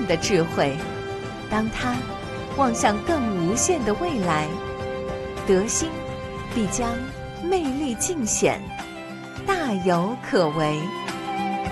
的智慧，当他望向更无限的未来，德心必将魅力尽显，大有可为。